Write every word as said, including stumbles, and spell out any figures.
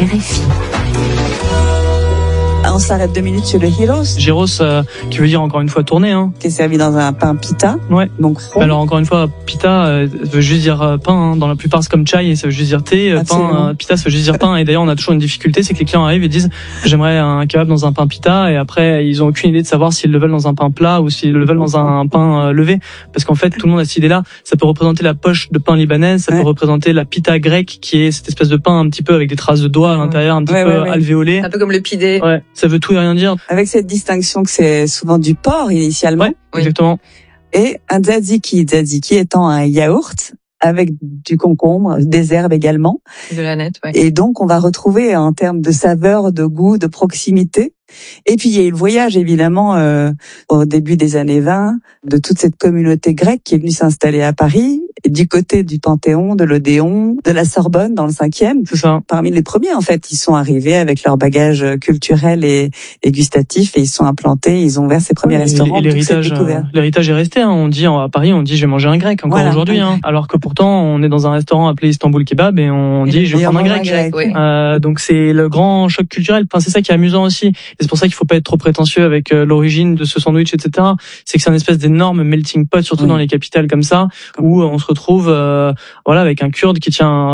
R F I. On s'arrête deux minutes sur le gyros. Gyros, euh, qui veut dire encore une fois tourner, hein. Qui est servi dans un pain pita. Ouais. Donc rond. Alors encore une fois, pita euh, veut juste dire euh, pain. Hein. Dans la plupart, c'est comme chai et ça veut juste dire thé. Pain, euh, pita, ça veut juste dire pain. Et d'ailleurs, on a toujours une difficulté, c'est que les clients arrivent et disent j'aimerais un kebab dans un pain pita, et après ils ont aucune idée de savoir s'ils le veulent dans un pain plat ou s'ils le veulent dans un, un pain euh, levé. Parce qu'en fait, tout le monde a cette idée-là. Ça peut représenter la poche de pain libanaise, ça ouais. peut représenter la pita grecque, qui est cette espèce de pain un petit peu avec des traces de doigts à l'intérieur, un petit ouais, peu ouais, ouais. alvéolé. Un peu comme le pidé. Ouais. Ça veut tout et rien dire. Avec cette distinction que c'est souvent du porc initialement. Ouais, oui. Exactement. Et un tzatziki, tzatziki étant un yaourt avec du concombre, des herbes également. De la nette, ouais. Et donc on va retrouver en termes de saveur, de goût, de proximité. Et puis il y a eu le voyage évidemment euh, au début des années vingt de toute cette communauté grecque qui est venue s'installer à Paris, du côté du Panthéon, de l'Odéon, de la Sorbonne dans le cinquième. C'est ça. Parmi les premiers en fait, ils sont arrivés avec leur bagage culturel et, et gustatif et ils sont implantés, ils ont ouvert ces premiers ouais, restaurants. Et l'héritage, l'héritage est resté. Hein. On dit à Paris, on dit je vais manger un grec encore voilà. aujourd'hui, hein. Alors que pourtant on est dans un restaurant appelé Istanbul Kebab et on et dit je vais prendre un grec. grec oui. euh, donc c'est le grand choc culturel. Enfin, c'est ça qui est amusant aussi. Et c'est pour ça qu'il faut pas être trop prétentieux avec euh, l'origine de ce sandwich, et cetera. C'est que c'est un espèce d'énorme melting pot, surtout oui. dans les capitales comme ça, où on se retrouve, euh, voilà, avec un Kurde qui tient un